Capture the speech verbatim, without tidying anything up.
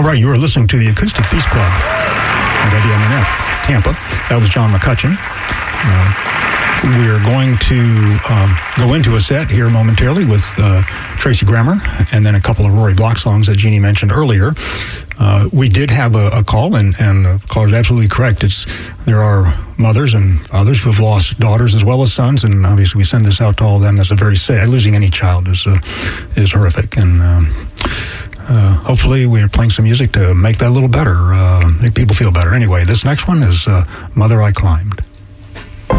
All right, you are listening to the Acoustic Peace Club on W M N F, Tampa. That was John McCutcheon. Uh, we are going to um, go into a set here momentarily with uh, Tracy Grammer and then a couple of Rory Block songs that Jeannie mentioned earlier. Uh, we did have a, a call, and, and the caller is absolutely correct. It's there are mothers and fathers who have lost daughters as well as sons, and obviously we send this out to all of them. That's a very sad. Losing any child is uh, is horrific, and um, uh, hopefully we're playing some music to make that a little better, uh, make people feel better. Anyway, this next one is uh, Mother I Climbed.